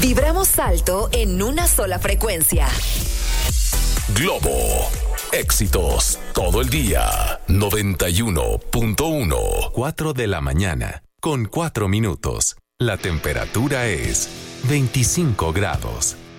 Vibramos alto en una sola frecuencia. Globo. Éxitos todo el día. 91.1. 4 de la mañana, con 4 minutos. La temperatura es 25 grados.